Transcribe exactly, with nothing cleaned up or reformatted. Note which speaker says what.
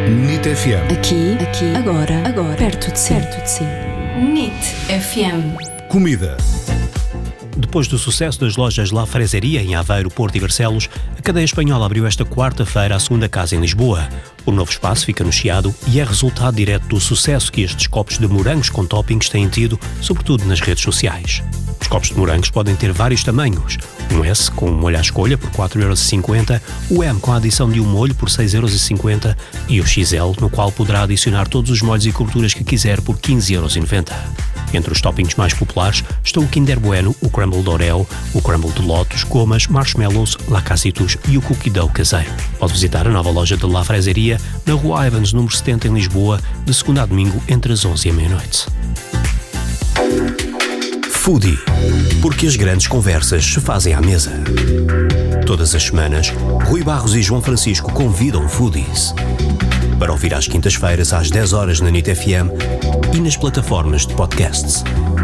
Speaker 1: N I T F M.
Speaker 2: Aqui, aqui, agora, agora, perto de si, perto de si.
Speaker 3: N I T F M.
Speaker 1: Comida.
Speaker 4: Depois do sucesso das lojas La Freseria em Aveiro, Porto e Barcelos, a cadeia espanhola abriu esta quarta-feira a segunda casa em Lisboa. O novo espaço fica no Chiado e é resultado direto do sucesso que estes copos de morangos com toppings têm tido, sobretudo nas redes sociais. Os copos de morangos podem ter vários tamanhos. Um S com um molho à escolha por quatro euros e cinquenta, o M com a adição de um molho por seis euros e cinquenta e o X L, no qual poderá adicionar todos os molhos e coberturas que quiser por quinze euros e noventa. Entre os toppings mais populares estão o Kinder Bueno, o Crumble de Oreo, o Crumble de Lotus, gomas, marshmallows, lacasitos e o Cookie Dough caseiro. Pode visitar a nova loja de La Freseria na Rua Evans, número setenta, em Lisboa, de segunda a domingo, entre as onze e a meia-noite.
Speaker 5: Foodie, porque as grandes conversas se fazem à mesa. Todas as semanas, Rui Barros e João Francisco convidam foodies para ouvir às quintas-feiras às dez horas na N I T F M e nas plataformas de podcasts.